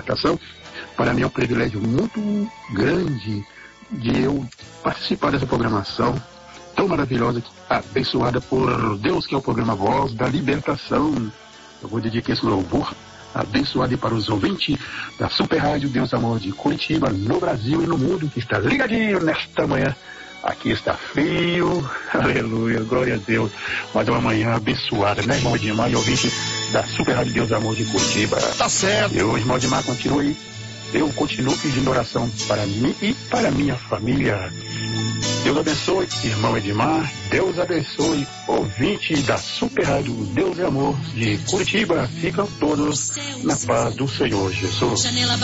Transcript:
embarcação. Para mim é um privilégio muito grande de eu participar dessa programação tão maravilhosa, abençoada por Deus, que é o programa Voz da Libertação. Eu vou dedicar esse louvor abençoado para os ouvintes da Super Rádio Deus Amor de Curitiba, no Brasil e no mundo, que está ligadinho nesta manhã. Aqui está frio, aleluia, glória a Deus. Mas é uma manhã abençoada, né, irmão Edmar, e ouvinte da Super Rádio Deus Amor de Curitiba. Tá certo. E hoje, irmão Edmar, continue. Eu continuo pedindo oração para mim e para minha família. Deus abençoe, irmão Edmar. Deus abençoe, ouvinte da Super Rádio Deus e Amor de Curitiba. Ficam todos na paz do Senhor Jesus.